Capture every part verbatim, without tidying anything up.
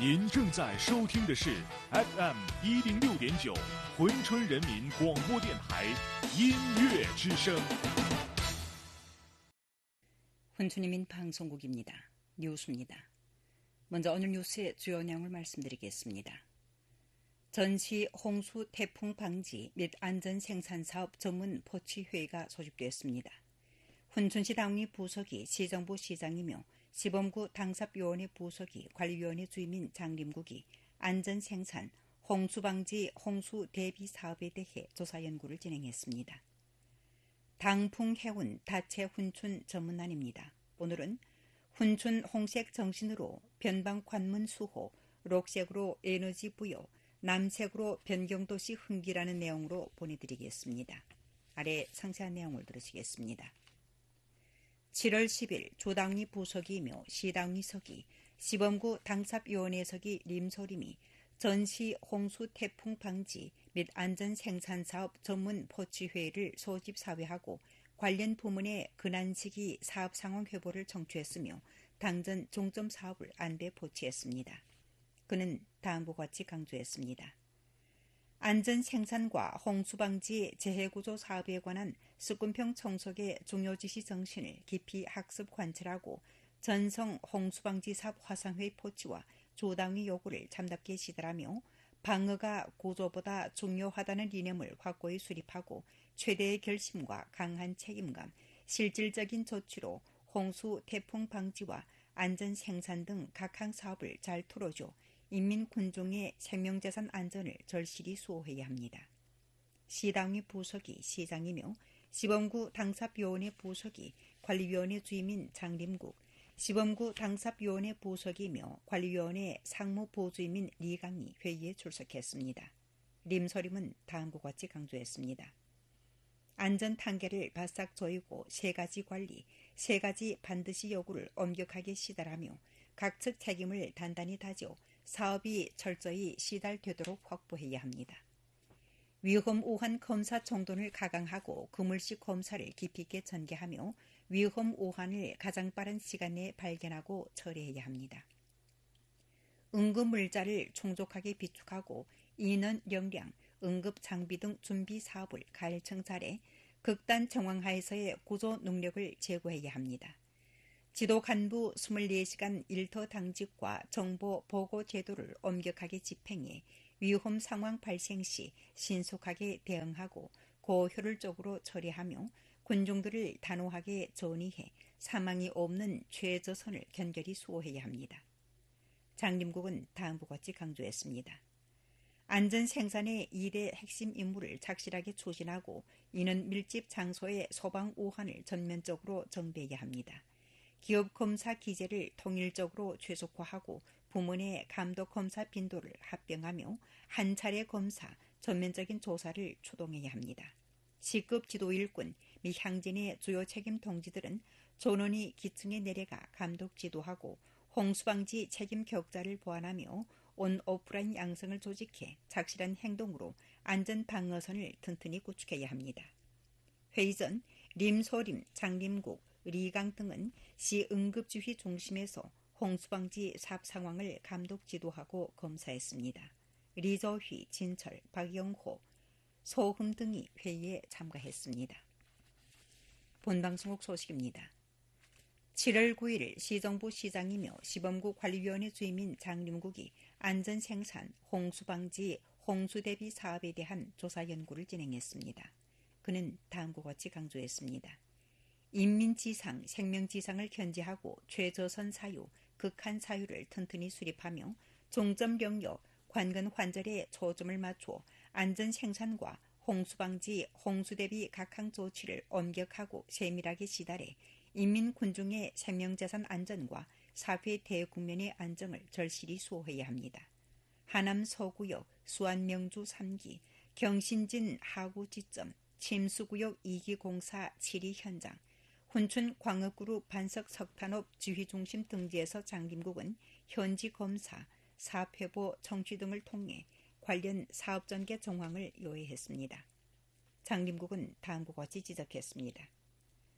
您正在收听的是 에프 엠一零六点九珲春人民广播电台音乐之声。 珲春人民방송국입니다. 뉴스입니다. 먼저 오늘 뉴스의 주요 내용을 말씀드리겠습니다. 전시 홍수 태풍 방지 및 안전 생산 사업 전문 포치회의가 소집되었습니다. 훈춘시 당위 부서기 시정부 시장이며 시범구 당삽위원회 부서기 관리위원회 주임인 장림국이 안전 생산, 홍수 방지, 홍수 대비 사업에 대해 조사 연구를 진행했습니다. 당풍 해운 다채 훈춘 전문난입니다. 오늘은 훈춘 홍색 정신으로 변방 관문 수호, 녹색으로 에너지 부여, 남색으로 변경도시 흥기라는 내용으로 보내드리겠습니다. 아래 상세한 내용을 들으시겠습니다. 칠월 십일 조당위 부서기이며 시당위서기, 시범구 당삽위원회서기 림소림이 전시 홍수 태풍 방지 및 안전 생산 사업 전문 포치회의를 소집 사회하고 관련 부문의 근한 시기 사업 상황 회보를 청취했으며 당전 종점 사업을 안배 포치했습니다. 그는 다음과 같이 강조했습니다. 안전 생산과 홍수 방지 재해구조 사업에 관한 습군평 청석의 중요 지시 정신을 깊이 학습 관찰하고 전성 홍수방지 사업 화상회의 포치와 조당위 요구를 참답게 시달하며 방어가 구조보다 중요하다는 이념을 확고히 수립하고 최대의 결심과 강한 책임감, 실질적인 조치로 홍수 태풍 방지와 안전 생산 등 각항 사업을 잘 풀어줘 인민 군중의 생명재산 안전을 절실히 수호해야 합니다. 시당위 부서기 시장이며 시범구 당삽위원회 부서기 관리위원회 주임인 장림국, 시범구 당삽위원회 부서기이며 관리위원회 상무보주임인 리강이 회의에 출석했습니다. 림서림은 다음과 같이 강조했습니다. 안전 단계를 바싹 조이고 세 가지 관리, 세 가지 반드시 요구를 엄격하게 시달하며 각측 책임을 단단히 다져 사업이 철저히 시달되도록 확보해야 합니다. 위험 우한 검사 정돈을 가강하고 그물식 검사를 깊이 있게 전개하며 위험 우한을 가장 빠른 시간 내에 발견하고 처리해야 합니다. 응급물자를充足하게 비축하고 인원, 역량, 응급 장비 등 준비 사업을 가일청 잘해 극단 정황 하에서의 구조 능력을 제고해야 합니다. 지도 간부 이십사 시간 일터 당직과 정보 보고 제도를 엄격하게 집행해 위험 상황 발생 시 신속하게 대응하고 고효율적으로 처리하며 군중들을 단호하게 전이해 사망이 없는 최저선을 견결히 수호해야 합니다. 장림국은 다음과 같이 강조했습니다. 안전 생산의 일의 핵심 임무를 착실하게 추진하고 인원 밀집 장소의 소방 우한을 전면적으로 정비해야 합니다. 기업 검사 기제를 통일적으로 최소화하고 부문의 감독 검사 빈도를 합병하며 한 차례 검사, 전면적인 조사를 추동해야 합니다. 시급 지도 일꾼 및 향진의 주요 책임 동지들은 존원이 기층에 내려가 감독 지도하고 홍수방지 책임 격자를 보완하며 온 오프라인 양성을 조직해 착실한 행동으로 안전 방어선을 튼튼히 구축해야 합니다. 회의 전 림소림, 장림국, 리강 등은 시 응급지휘 중심에서 홍수방지 사업 상황을 감독 지도하고 검사했습니다. 리저휘, 진철, 박영호, 소흠 등이 회의에 참가했습니다. 본방송국 소식입니다. 칠월 구일 시정부 시장이며 시범구 관리위원회 주임인 장림국이 안전생산, 홍수방지, 홍수대비 사업에 대한 조사 연구를 진행했습니다. 그는 다음과 같이 강조했습니다. 인민지상, 생명지상을 견제하고 최저선 사유, 극한 사유를 튼튼히 수립하며 종점 영역, 관건 환절에 초점을 맞춰 안전생산과 홍수방지, 홍수대비 각항 조치를 엄격하고 세밀하게 시달해 인민 군중의 생명재산 안전과 사회 대국면의 안정을 절실히 수호해야 합니다. 하남 서구역 수안명주 삼 기, 경신진 하구 지점, 침수구역 이 기 공사 칠 위 현장, 훈춘 광업그룹 반석 석탄업 지휘중심 등지에서 장림국은 현지 검사, 사업회보 청취 등을 통해 관련 사업 전개 정황을 요해했습니다. 장림국은 다음과 같이 지적했습니다.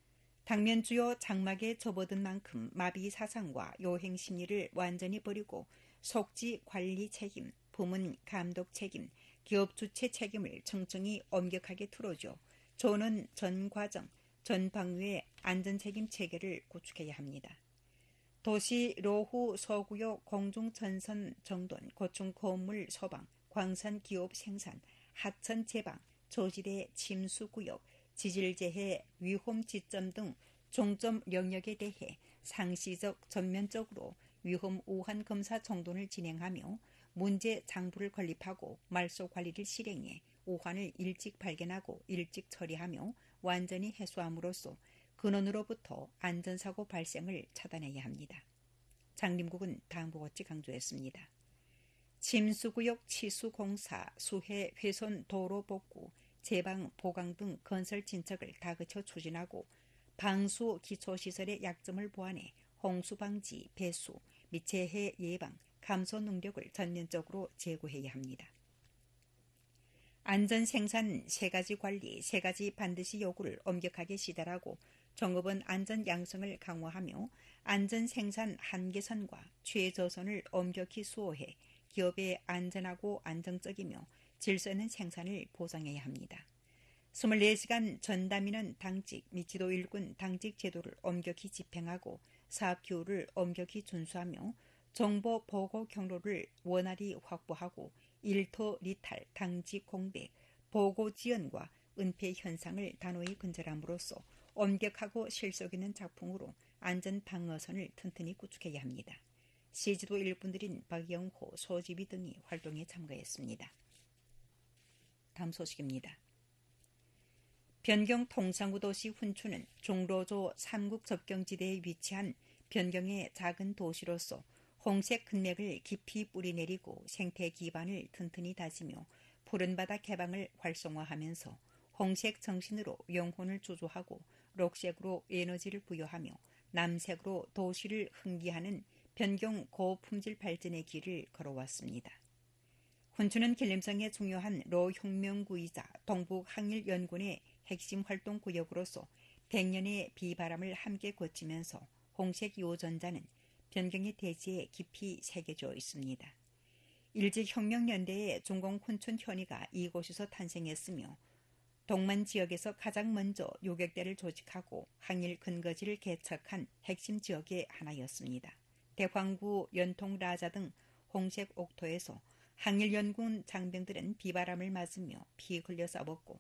당면 주요 장막에 접어든 만큼 마비 사상과 요행 심리를 완전히 버리고 속지 관리 책임, 부문 감독 책임, 기업 주체 책임을 청청히 엄격하게 틀어줘 조는 전 과정, 전 방위의 안전 책임 체계를 구축해야 합니다. 도시 로후 서구역 공중전선 정돈 고층 건물 서방 광산 기업 생산 하천 제방 조지대 침수구역 지질재해 위험 지점 등 종점 영역에 대해 상시적 전면적으로 위험 우한 검사 정돈을 진행하며 문제 장부를 건립하고 말소 관리를 실행해 우한을 일찍 발견하고 일찍 처리하며 완전히 해소함으로써 근원으로부터 안전사고 발생을 차단해야 합니다. 장림국은 다음과 같이 강조했습니다. 침수구역 치수공사, 수해 훼손 도로 복구, 제방, 보강 등 건설 진척을 다그쳐 추진하고 방수 기초시설의 약점을 보완해 홍수 방지, 배수, 및 재해 예방, 감소 능력을 전면적으로 제고해야 합니다. 안전생산 세 가지 관리, 세 가지 반드시 요구를 엄격하게 시달하고 정업은 안전 양성을 강화하며 안전생산 한계선과 최저선을 엄격히 수호해 기업의 안전하고 안정적이며 질서 있는 생산을 보장해야 합니다. 이십사 시간 전담인원 당직 및 지도 일군 당직 제도를 엄격히 집행하고 사업기후를 엄격히 준수하며 정보 보고 경로를 원활히 확보하고 일터 리탈, 당직 공백, 보고 지연과 은폐 현상을 단호히 근절함으로써 엄격하고 실속 있는 작품으로 안전 방어선을 튼튼히 구축해야 합니다. 시지도 일꾼들인 박영호, 소지비 등이 활동에 참가했습니다. 다음 소식입니다. 변경 통상구도시 훈춘은 종로조 삼국 접경지대에 위치한 변경의 작은 도시로서 홍색 흑맥을 깊이 뿌리내리고 생태 기반을 튼튼히 다지며 푸른바다 개방을 활성화하면서 홍색 정신으로 영혼을 조조하고 녹색으로 에너지를 부여하며 남색으로 도시를 흥기하는 변경 고품질 발전의 길을 걸어왔습니다. 훈춘은 길림성의 중요한 로혁명구이자 동북항일연군의 핵심 활동 구역으로서 백년의 비바람을 함께 거치면서 홍색 요전자는 변경의 대지에 깊이 새겨져 있습니다. 일제혁명연대의 중공 훈춘 현이가 이곳에서 탄생했으며 동만 지역에서 가장 먼저 요격대를 조직하고 항일 근거지를 개척한 핵심 지역의 하나였습니다. 대황구, 연통라자 등 홍색 옥토에서 항일연군 장병들은 비바람을 맞으며 피 흘려 싸웠고